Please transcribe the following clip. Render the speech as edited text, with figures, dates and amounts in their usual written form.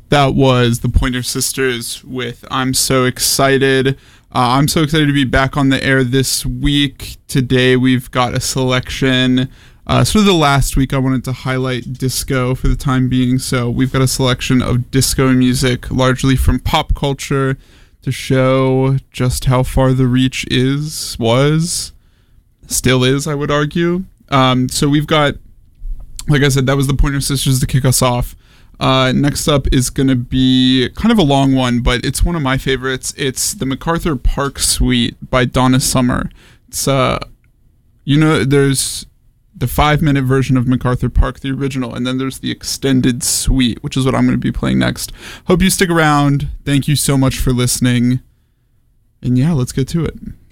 That was the Pointer Sisters with I'm So Excited. I'm so excited to be back on the air this week. Today we've got a selection. Sort of the last week I wanted to highlight disco for the time being. So we've got a selection of disco music, largely from pop culture, to show just how far the reach still is, I would argue. So we've got, like I said, that was the Pointer Sisters to kick us off. Next up is going to be kind of a long one, but it's one of my favorites. It's the MacArthur Park Suite by Donna Summer. It's, there's the 5-minute version of MacArthur Park, the original, and then there's the extended suite, which is what I'm going to be playing next. Hope you stick around. Thank you so much for listening. And yeah, let's get to it.